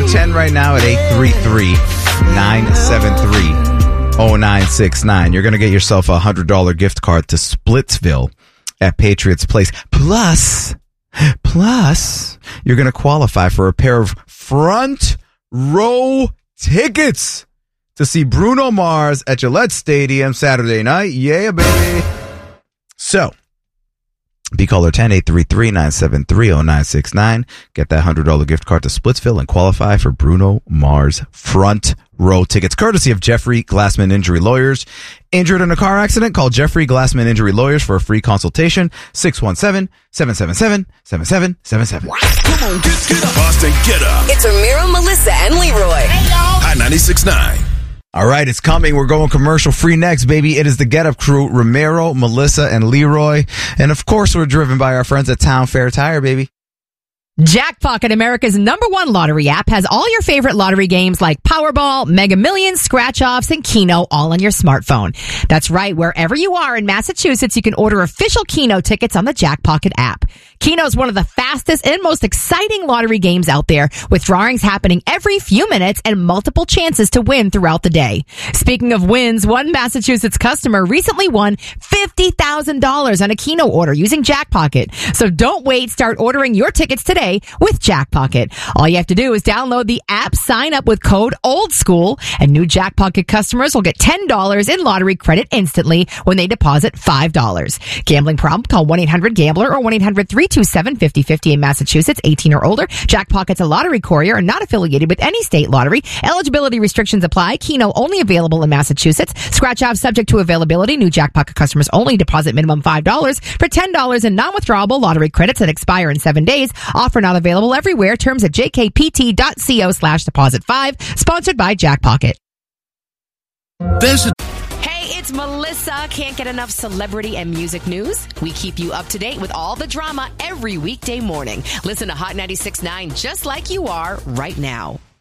caller 10 right now at 833-973-0969. You're going to get yourself a $100 gift card to Splitsville at Patriots Place. Plus, you're going to qualify for a pair of front row tickets to see Bruno Mars at Gillette Stadium Saturday night. Yeah, baby. So, be caller 10-833-973-0969. Get that $100 gift card to Splitsville and qualify for Bruno Mars front row tickets, courtesy of Jeffrey Glassman Injury Lawyers. Injured in a car accident? Call Jeffrey Glassman Injury Lawyers for a free consultation. 617-777-7777. Come on, get up. Boston, get up. It's Ramiro, Melissa, and Leroy. Hey, y'all. Hot 96.9. All right, it's coming. We're going commercial free next, baby. It is the Get Up Crew, Ramiro, Melissa, and Leroy. And of course, we're driven by our friends at Town Fair Tire, baby. Jackpocket, America's #1 lottery app, has all your favorite lottery games like Powerball, Mega Millions, Scratch-Offs, and Keno all on your smartphone. That's right. Wherever you are in Massachusetts, you can order official Keno tickets on the Jackpocket app. Keno is one of the fastest and most exciting lottery games out there, with drawings happening every few minutes and multiple chances to win throughout the day. Speaking of wins, one Massachusetts customer recently won $50,000 on a Keno order using Jackpocket. So don't wait. Start ordering your tickets today with Jackpocket. All you have to do is download the app, sign up with code OLDSCHOOL, and new Jackpocket customers will get $10 in lottery credit instantly when they deposit $5. Gambling problem? Call 1-800-GAMBLER or 1-800-327-5050 in Massachusetts, 18 or older. Jackpocket's a lottery courier and not affiliated with any state lottery. Eligibility restrictions apply. Keno only available in Massachusetts. Scratch-off subject to availability. New Jackpocket customers only. Deposit minimum $5 for $10 in non-withdrawable lottery credits that expire in 7 days. Offer not available everywhere. Terms at jkpt.co/deposit5. Sponsored by Jackpocket. Hey, it's Melissa. Can't get enough celebrity and music news? We keep you up to date with all the drama every weekday morning. Listen to Hot 96.9 just like you are right now.